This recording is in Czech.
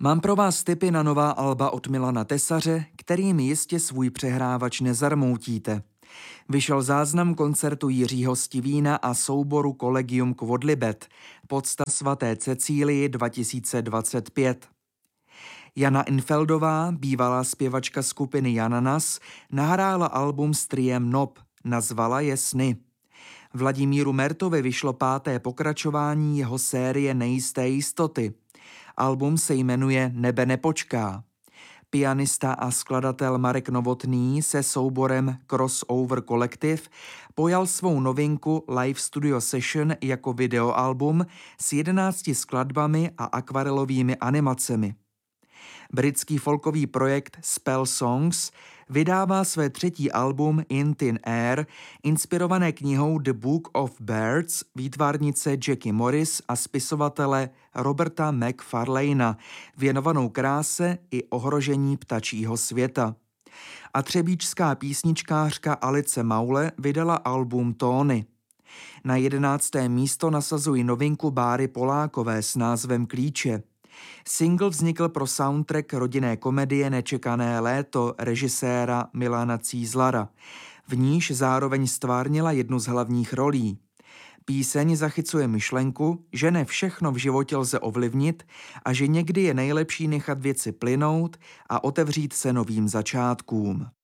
Mám pro vás tipy na nová alba od Milana Tesaře, kterými jistě svůj přehrávač nezarmoutíte. Vyšel záznam koncertu Jiřího Stivína a souboru Collegium Quodlibet, Pocta svaté Cecílii 2025. Jana Infeldová, bývalá zpěvačka skupiny Jananas, nahrála album s triem Nob, nazvala je Sny. Vladimíru Mertovi vyšlo 5. pokračování jeho série Nejisté jistoty. Album se jmenuje Nebe nepočká. Pianista a skladatel Marek Novotný se souborem Crossover Collective pojal svou novinku Live Studio Session jako videoalbum s 11 skladbami a akvarelovými animacemi. Britský folkový projekt Spell Songs vydává své 3. album In Thin Air, inspirované knihou The Book of Birds výtvarnice Jackie Morris a spisovatele Roberta McFarlane'a, věnovanou kráse i ohrožení ptačího světa. A třebíčská písničkářka Alice Maule vydala album Tóny. Na 11. místo nasazují novinku Báry Polákové s názvem Klíče. Single vznikl pro soundtrack rodinné komedie Nečekané léto režiséra Milana Cízlara. V níž zároveň stvárnila jednu z hlavních rolí. Píseň zachycuje myšlenku, že ne všechno v životě lze ovlivnit a že někdy je nejlepší nechat věci plynout a otevřít se novým začátkům.